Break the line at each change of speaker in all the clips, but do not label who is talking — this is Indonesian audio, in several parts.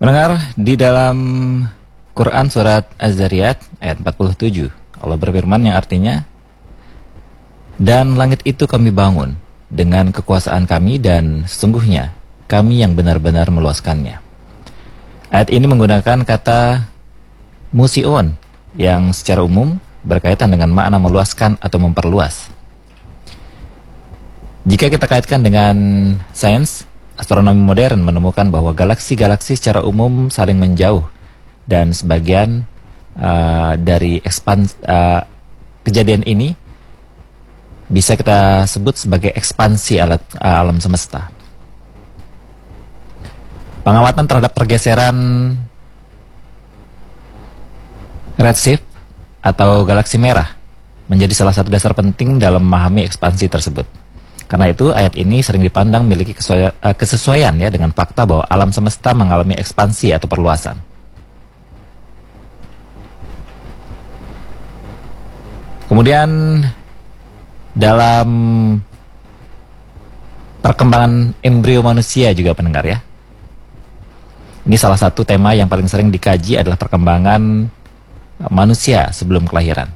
Mendengar di dalam Quran surat Az-Zariyat ayat 47, Allah berfirman yang artinya, dan langit itu kami bangun dengan kekuasaan kami dan sesungguhnya kami yang benar-benar meluaskannya. Ayat ini menggunakan kata musiun yang secara umum berkaitan dengan makna meluaskan atau memperluas. Jika kita kaitkan dengan sains, astronomi modern menemukan bahwa galaksi-galaksi secara umum saling menjauh dan sebagian dari kejadian ini bisa kita sebut sebagai ekspansi alam semesta. Pengamatan terhadap pergeseran redshift atau galaksi merah menjadi salah satu dasar penting dalam memahami ekspansi tersebut. Karena itu ayat ini sering dipandang memiliki kesesuaian ya dengan fakta bahwa alam semesta mengalami ekspansi atau perluasan. Kemudian dalam perkembangan embrio manusia juga pendengar ya. Ini salah satu tema yang paling sering dikaji adalah perkembangan manusia sebelum kelahiran.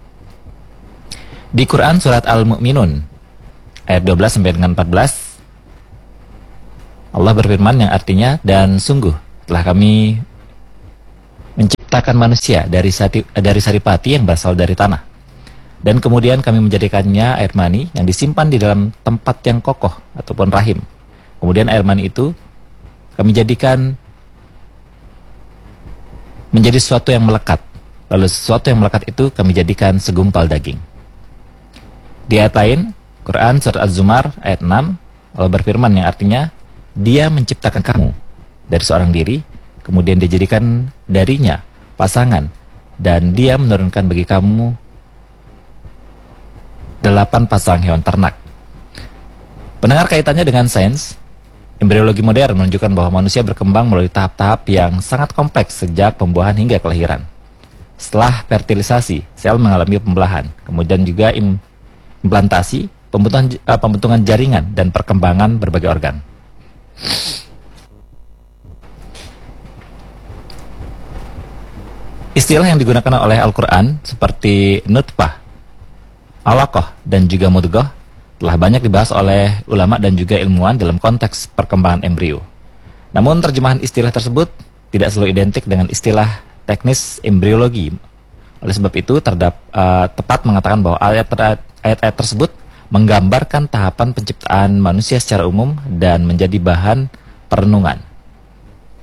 Di Quran surat Al-Mu'minun ayat 12 sampai dengan 14, Allah berfirman yang artinya, dan sungguh telah kami menciptakan manusia dari saripati yang berasal dari tanah, dan kemudian kami menjadikannya air mani yang disimpan di dalam tempat yang kokoh ataupun rahim. Kemudian air mani itu kami jadikan menjadi sesuatu yang melekat. Lalu sesuatu yang melekat itu kami jadikan segumpal daging. Di ayat lain, Quran surat Az-Zumar ayat 6, Allah berfirman yang artinya, Dia menciptakan kamu dari seorang diri, kemudian dijadikan darinya pasangan, dan Dia menurunkan bagi kamu 8 pasang hewan ternak. Pendengar, kaitannya dengan sains, embriologi modern menunjukkan bahwa manusia berkembang melalui tahap-tahap yang sangat kompleks sejak pembuahan hingga kelahiran. Setelah fertilisasi, sel mengalami pembelahan, kemudian juga implantasi, pembentukan jaringan, dan perkembangan berbagai organ. Istilah yang digunakan oleh Al-Quran seperti nutfah, alaqah, dan juga mudghah telah banyak dibahas oleh ulama dan juga ilmuwan dalam konteks perkembangan embrio. Namun terjemahan istilah tersebut tidak selalu identik dengan istilah teknis embriologi. Oleh sebab itu tepat mengatakan bahwa ayat-ayat tersebut menggambarkan tahapan penciptaan manusia secara umum dan menjadi bahan perenungan.